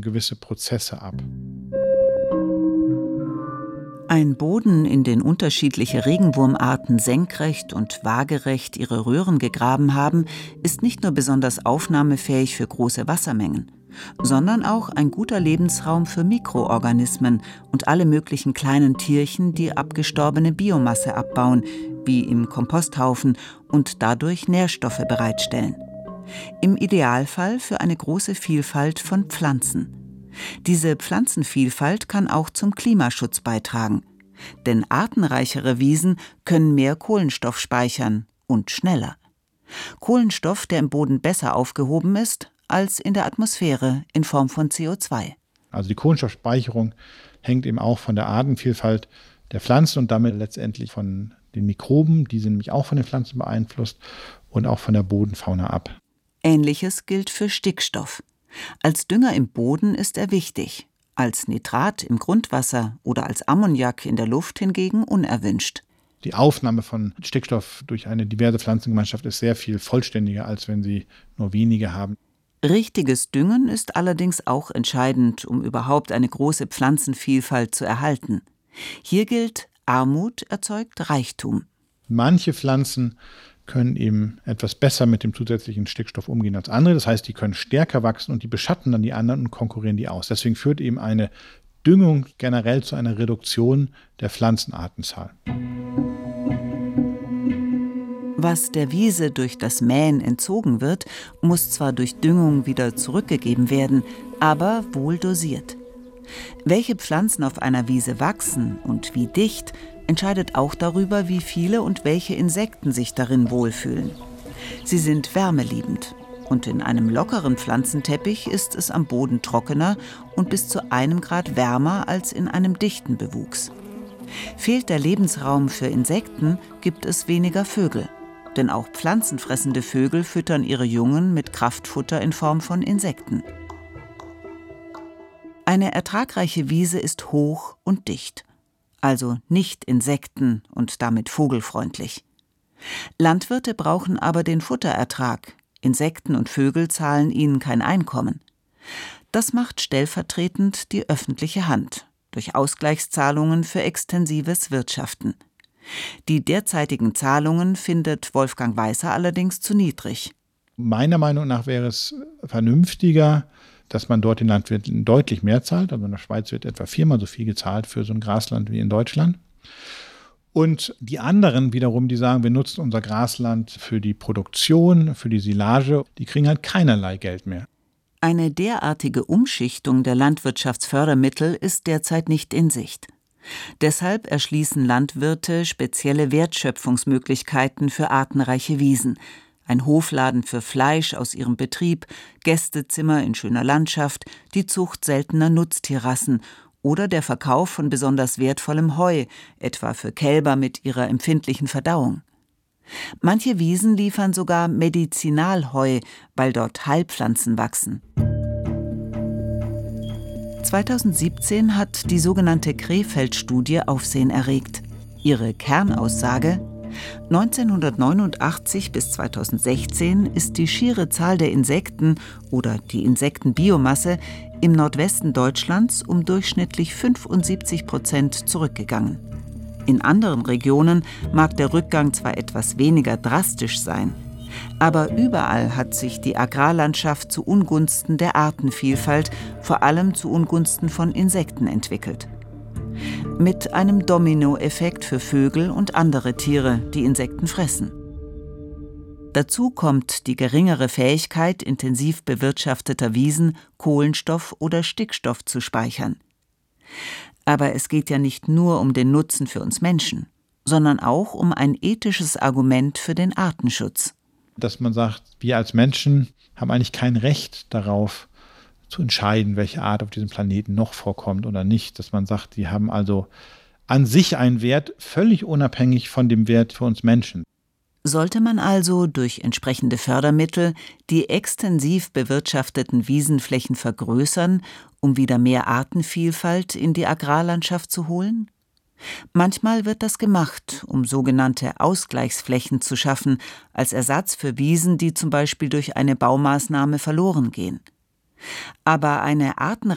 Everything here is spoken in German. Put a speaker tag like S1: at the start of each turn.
S1: gewisse Prozesse ab.
S2: Ein Boden, in den unterschiedliche Regenwurmarten senkrecht und waagerecht ihre Röhren gegraben haben, ist nicht nur besonders aufnahmefähig für große Wassermengen, sondern auch ein guter Lebensraum für Mikroorganismen und alle möglichen kleinen Tierchen, die abgestorbene Biomasse abbauen, wie im Komposthaufen, und dadurch Nährstoffe bereitstellen. Im Idealfall für eine große Vielfalt von Pflanzen. Diese Pflanzenvielfalt kann auch zum Klimaschutz beitragen. Denn artenreichere Wiesen können mehr Kohlenstoff speichern und schneller. Kohlenstoff, der im Boden besser aufgehoben ist als in der Atmosphäre in Form von CO2.
S1: Also die Kohlenstoffspeicherung hängt eben auch von der Artenvielfalt der Pflanzen und damit letztendlich von den Mikroben, die sind nämlich auch von den Pflanzen beeinflusst, und auch von der Bodenfauna ab.
S2: Ähnliches gilt für Stickstoff. Als Dünger im Boden ist er wichtig, als Nitrat im Grundwasser oder als Ammoniak in der Luft hingegen unerwünscht.
S1: Die Aufnahme von Stickstoff durch eine diverse Pflanzengemeinschaft ist sehr viel vollständiger, als wenn sie nur wenige haben.
S2: Richtiges Düngen ist allerdings auch entscheidend, um überhaupt eine große Pflanzenvielfalt zu erhalten. Hier gilt, Armut erzeugt Reichtum.
S1: Manche Pflanzen können eben etwas besser mit dem zusätzlichen Stickstoff umgehen als andere. Das heißt, die können stärker wachsen und die beschatten dann die anderen und konkurrieren die aus. Deswegen führt eben eine Düngung generell zu einer Reduktion der Pflanzenartenzahl.
S2: Was der Wiese durch das Mähen entzogen wird, muss zwar durch Düngung wieder zurückgegeben werden, aber wohl dosiert. Welche Pflanzen auf einer Wiese wachsen und wie dicht, entscheidet auch darüber, wie viele und welche Insekten sich darin wohlfühlen. Sie sind wärmeliebend und in einem lockeren Pflanzenteppich ist es am Boden trockener und bis zu 1 Grad wärmer als in einem dichten Bewuchs. Fehlt der Lebensraum für Insekten, gibt es weniger Vögel. Denn auch pflanzenfressende Vögel füttern ihre Jungen mit Kraftfutter in Form von Insekten. Eine ertragreiche Wiese ist hoch und dicht, also nicht insekten- und damit vogelfreundlich. Landwirte brauchen aber den Futterertrag. Insekten und Vögel zahlen ihnen kein Einkommen. Das macht stellvertretend die öffentliche Hand durch Ausgleichszahlungen für extensives Wirtschaften. Die derzeitigen Zahlungen findet Wolfgang Weißer allerdings zu niedrig.
S1: Meiner Meinung nach wäre es vernünftiger, dass man dort den Landwirten deutlich mehr zahlt. Also in der Schweiz wird etwa 4-mal so viel gezahlt für so ein Grasland wie in Deutschland. Und die anderen wiederum, die sagen, wir nutzen unser Grasland für die Produktion, für die Silage, die kriegen halt keinerlei Geld mehr.
S2: Eine derartige Umschichtung der Landwirtschaftsfördermittel ist derzeit nicht in Sicht. Deshalb erschließen Landwirte spezielle Wertschöpfungsmöglichkeiten für artenreiche Wiesen. Ein Hofladen für Fleisch aus ihrem Betrieb, Gästezimmer in schöner Landschaft, die Zucht seltener Nutztierrassen oder der Verkauf von besonders wertvollem Heu, etwa für Kälber mit ihrer empfindlichen Verdauung. Manche Wiesen liefern sogar Medizinalheu, weil dort Heilpflanzen wachsen. 2017 hat die sogenannte Krefeld-Studie Aufsehen erregt. Ihre Kernaussage: 1989 bis 2016 ist die schiere Zahl der Insekten oder die Insektenbiomasse im Nordwesten Deutschlands um durchschnittlich 75% zurückgegangen. In anderen Regionen mag der Rückgang zwar etwas weniger drastisch sein, aber überall hat sich die Agrarlandschaft zu Ungunsten der Artenvielfalt, vor allem zu Ungunsten von Insekten entwickelt. Mit einem Dominoeffekt für Vögel und andere Tiere, die Insekten fressen. Dazu kommt die geringere Fähigkeit intensiv bewirtschafteter Wiesen, Kohlenstoff oder Stickstoff zu speichern. Aber es geht ja nicht nur um den Nutzen für uns Menschen, sondern auch um ein ethisches Argument für den Artenschutz.
S1: Dass man sagt, wir als Menschen haben eigentlich kein Recht darauf zu entscheiden, welche Art auf diesem Planeten noch vorkommt oder nicht. Dass man sagt, die haben also an sich einen Wert, völlig unabhängig von dem Wert für uns Menschen.
S2: Sollte man also durch entsprechende Fördermittel die extensiv bewirtschafteten Wiesenflächen vergrößern, um wieder mehr Artenvielfalt in die Agrarlandschaft zu holen? Manchmal wird das gemacht, um sogenannte Ausgleichsflächen zu schaffen, als Ersatz für Wiesen, die zum Beispiel durch eine Baumaßnahme verloren gehen. Aber eine